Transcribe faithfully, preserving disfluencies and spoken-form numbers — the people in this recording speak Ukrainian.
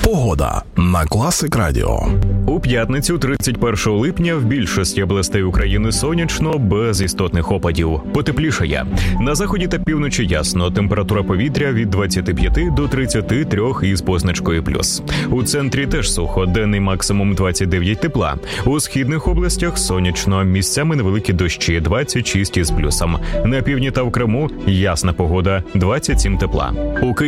Погода на Класик Радіо. У п'ятницю, тридцять першого липня, в більшості областей України сонячно, без істотних опадів. Потеплішає. На заході та півночі ясно. Температура повітря від двадцяти п'яти до тридцяти трьох із позначкою плюс. У центрі теж сухо, денний максимум двадцять дев'ять тепла. У східних областях сонячно, місцями невеликі дощі, двадцять шість із плюсом. На півдні та в Криму ясна погода, двадцять сім тепла. У